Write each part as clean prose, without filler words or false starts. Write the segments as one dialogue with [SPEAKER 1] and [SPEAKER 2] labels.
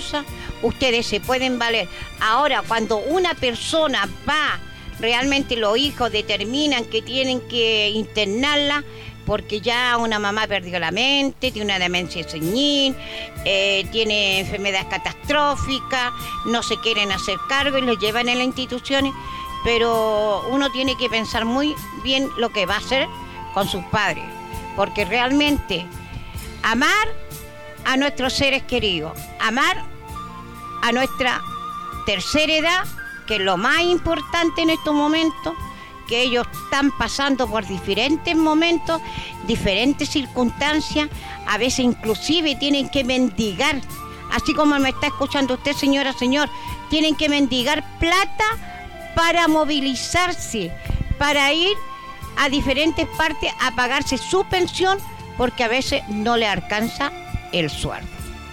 [SPEAKER 1] cosas, ustedes se pueden valer. Ahora, cuando una persona va, realmente los hijos determinan que tienen que internarla, porque ya una mamá perdió la mente, tiene una demencia senil, tiene enfermedades catastróficas, no se quieren hacer cargo y los llevan en las instituciones, pero uno tiene que pensar muy bien lo que va a hacer con sus padres, porque realmente amar a nuestros seres queridos, amar a nuestra tercera edad, que es lo más importante en estos momentos, que ellos están pasando por diferentes momentos, diferentes circunstancias, a veces inclusive tienen que mendigar, así como me está escuchando usted, señora, señor, tienen que mendigar plata para movilizarse, para ir a diferentes partes a pagarse su pensión, porque a veces no le alcanza el sueldo.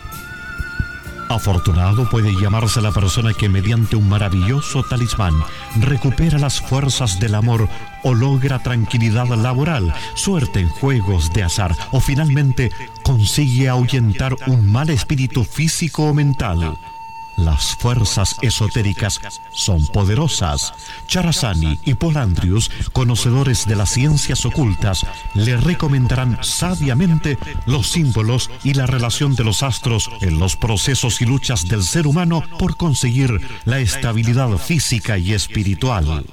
[SPEAKER 2] Afortunado puede llamarse la persona que mediante un maravilloso talismán recupera las fuerzas del amor o logra tranquilidad laboral, suerte en juegos de azar o finalmente consigue ahuyentar un mal espíritu físico o mental. Las fuerzas esotéricas son poderosas. Charazani y Paul Andrews, conocedores de las ciencias ocultas, le recomendarán sabiamente los símbolos y la relación de los astros en los procesos y luchas del ser humano por conseguir la estabilidad física y espiritual.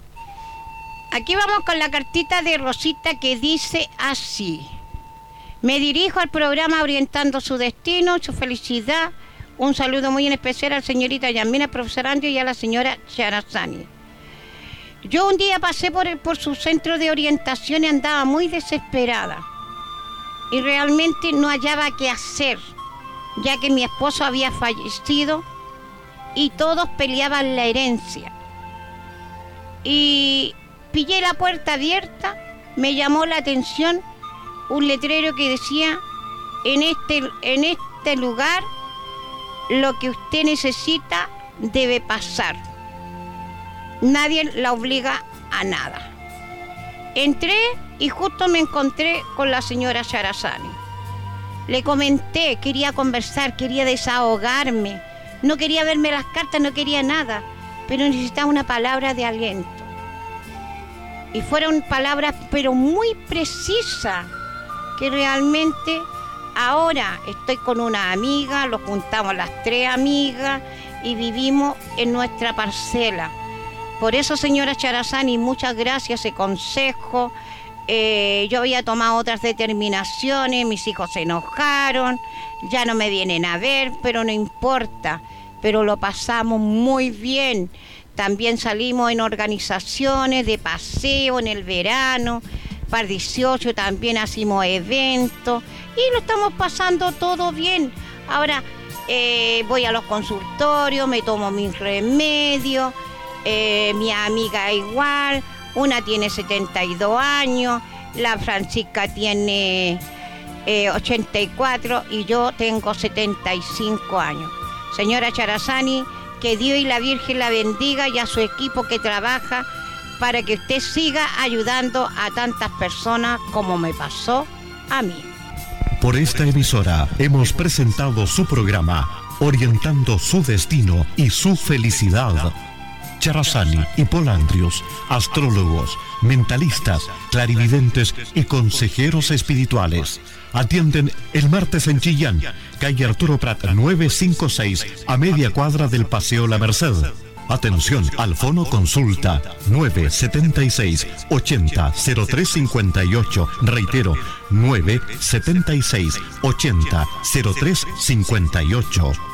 [SPEAKER 1] Aquí vamos con la cartita de Rosita que dice así: me dirijo al programa Orientando su Destino, su felicidad. Un saludo muy en especial a la señorita Yasmina, al profesor Andrew y a la señora Charazani. Yo un día pasé por su centro de orientación y andaba muy desesperada. Y realmente no hallaba qué hacer, ya que mi esposo había fallecido y todos peleaban la herencia. Y pillé la puerta abierta, me llamó la atención un letrero que decía: en este lugar lo que usted necesita debe pasar. Nadie la obliga a nada. Entré y justo me encontré con la señora Charazani. Le comenté, quería conversar, quería desahogarme. No quería verme las cartas, no quería nada, pero necesitaba una palabra de aliento. Y fueron palabras, pero muy precisas, que realmente... Ahora estoy con una amiga, lo juntamos las 3 amigas y vivimos en nuestra parcela. Por eso, señora Charazani, muchas gracias ese consejo. Yo había tomado otras determinaciones, mis hijos se enojaron, ya no me vienen a ver, pero no importa. Pero lo pasamos muy bien. También salimos en organizaciones de paseo en el verano. Para 18 también hacemos eventos y lo estamos pasando todo bien. Ahora voy a los consultorios, me tomo mis remedios, mi amiga igual, una tiene 72 años, la Francisca tiene 84 y yo tengo 75 años. Señora Charazani, que Dios y la Virgen la bendiga y a su equipo que trabaja para que usted siga ayudando a tantas personas como me pasó a mí.
[SPEAKER 2] Por esta emisora hemos presentado su programa Orientando su Destino y su Felicidad. Charazani y Paul Andrews, astrólogos, mentalistas, clarividentes y consejeros espirituales. Atienden el martes en Chillán, calle Arturo Prat 956, a media cuadra del Paseo La Merced. Atención, al fono consulta 976 80 0358. Reitero, 976 80 0358.